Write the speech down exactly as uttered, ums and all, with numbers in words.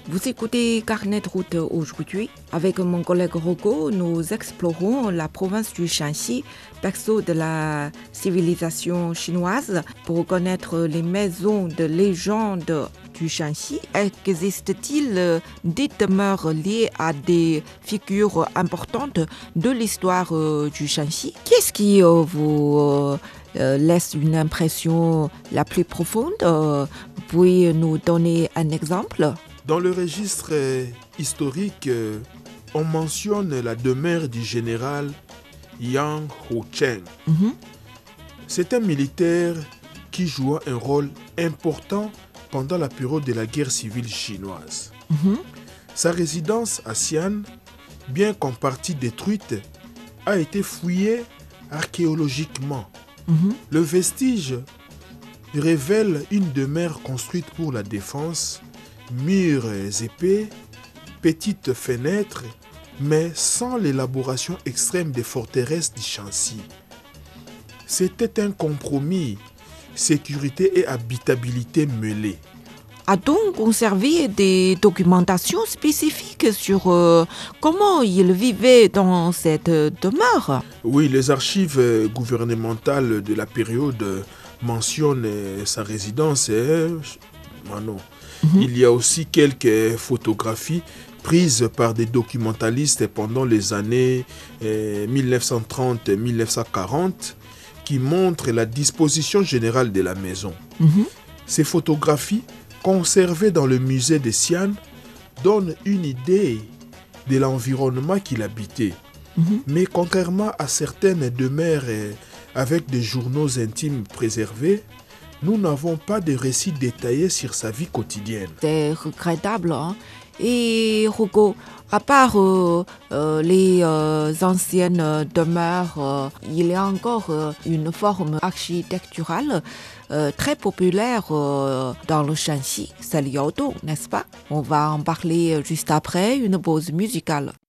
Vous écoutez Carnet de route aujourd'hui. Avec mon collègue Rocco, nous explorons la province du Shanxi, berceau de la civilisation chinoise. Pour connaître les maisons de légende du Shanxi, existe-t-il des demeures liées à des figures importantes de l'histoire du Shanxi? Qu'est-ce qui vous laisse une impression la plus profonde? Vous pouvez nous donner un exemple? Dans le registre historique, on mentionne la demeure du général Yang Hucheng. Mm-hmm. C'est un militaire qui joua un rôle important pendant la période de la guerre civile chinoise. Mm-hmm. Sa résidence à Xi'an, bien qu'en partie détruite, a été fouillée archéologiquement. Mm-hmm. Le vestige révèle une demeure construite pour la défense, murs épais, petites fenêtres, mais sans l'élaboration extrême des forteresses du Shanxi. C'était un compromis, sécurité et habitabilité mêlées. A-t-on conservé des documentations spécifiques sur euh, comment il vivait dans cette demeure? Oui, les archives gouvernementales de la période mentionnent sa résidence. Hein, Manon. Mm-hmm. Il y a aussi quelques photographies prises par des documentalistes pendant les années eh, mille neuf cent trente à mille neuf cent quarante qui montrent la disposition générale de la maison. Mm-hmm. Ces photographies, conservées dans le musée de Xi'an, donnent une idée de l'environnement qu'il habitait. Mm-hmm. Mais contrairement à certaines demeures eh, avec des journaux intimes préservés, nous n'avons pas de récits détaillés sur sa vie quotidienne. C'est regrettable. Hein? Et Hugo, à part euh, euh, les euh, anciennes demeures, euh, il y a encore euh, une forme architecturale euh, très populaire euh, dans le Shanxi, c'est Liaodong, n'est-ce pas? On va en parler juste après une pause musicale.